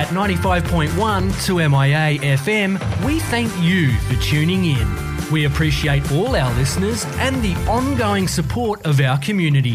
At 95.1 to MIA FM, we thank you for tuning in. We appreciate all our listeners and the ongoing support of our community.